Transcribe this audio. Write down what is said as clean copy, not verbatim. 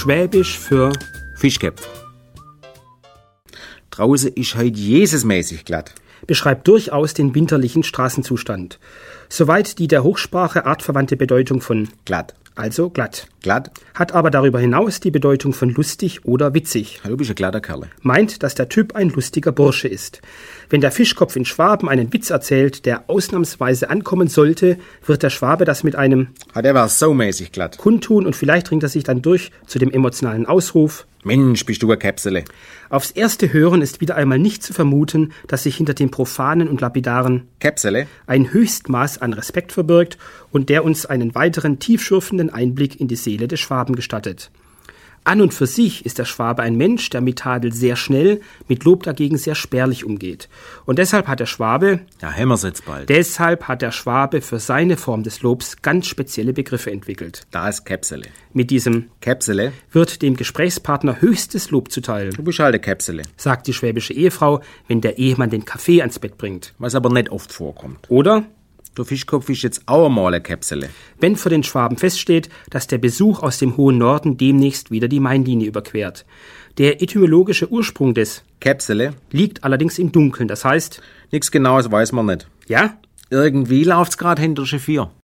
Schwäbisch für Fischköpf. Draußen ist heute Jesusmäßig glatt. beschreibt durchaus den winterlichen Straßenzustand. Soweit die der Hochsprache artverwandte Bedeutung von Glatt. also glatt. Glatt? Hat aber darüber hinaus die Bedeutung von lustig oder witzig. Du bist ein glatter Kerl. Meint, dass der Typ ein lustiger Bursche ist. Wenn der Fischkopf in Schwaben einen Witz erzählt, der ausnahmsweise ankommen sollte, wird der Schwabe das mit einem Der war so mäßig glatt. kundtun und vielleicht ringt er sich dann durch zu dem emotionalen Ausruf. Mensch, bist du ein Käpsele. Aufs erste Hören ist wieder einmal nicht zu vermuten, dass sich hinter dem profanen und lapidaren Käpsele? ein Höchstmaß an Respekt verbirgt und der uns einen weiteren tiefschürfenden Einblick in die Seele des Schwaben gestattet. An und für sich ist der Schwabe ein Mensch, der mit Tadel sehr schnell, mit Lob dagegen sehr spärlich umgeht. Und deshalb hat der Schwabe für seine Form des Lobs ganz spezielle Begriffe entwickelt. Da ist Käpsele. Mit diesem Käpsele? wird dem Gesprächspartner höchstes Lob zuteil, Du bist halt ein Käpsele. sagt die schwäbische Ehefrau, wenn der Ehemann den Kaffee ans Bett bringt. Was aber nicht oft vorkommt. Oder Der Fischkopf ist jetzt auch einmal ein Käpsele. wenn für den Schwaben feststeht, dass der Besuch aus dem hohen Norden demnächst wieder die Mainlinie überquert. Der etymologische Ursprung des Käpsele? liegt allerdings im Dunkeln, das heißt, Nix Genaues weiß man nicht. ja, Irgendwie läuft's grad hinter Schiffier.